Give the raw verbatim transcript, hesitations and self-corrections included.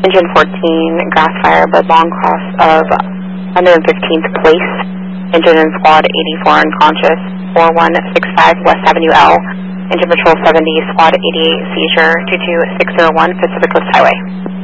Engine fourteen, grass fire, but long cross of one hundred fifteenth Place. Engine and squad eighty-four unconscious, four one six five West Avenue L. Engine patrol seventy, squad eighty-eight seizure, two two six zero one Pacific Coast Highway.